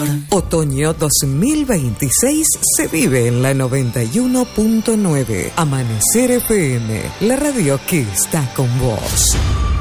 Otoño 2026 se vive en la 91.9. Amanecer FM, la radio que está con vos.